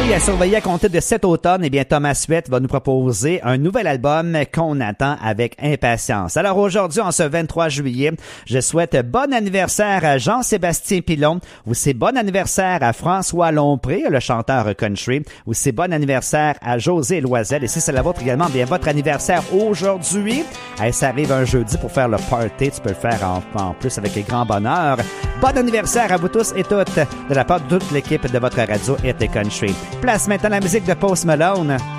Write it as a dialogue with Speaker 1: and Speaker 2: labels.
Speaker 1: À surveiller à compter de cet automne, eh bien, Thomas Suette va nous proposer un nouvel album qu'on attend avec impatience. Alors aujourd'hui, en ce 23 juillet, je souhaite bon anniversaire à Jean-Sébastien Pilon, ou c'est bon anniversaire à François Lompré, le chanteur country, ou c'est bon anniversaire à José Loisel. Et si c'est la vôtre également, bien, votre anniversaire aujourd'hui, ça arrive un jeudi pour faire le party, tu peux le faire en plus avec grand bonheur. Bon anniversaire à vous tous et toutes, de la part de toute l'équipe de votre radio Hit Country. Place maintenant la musique de Post Malone.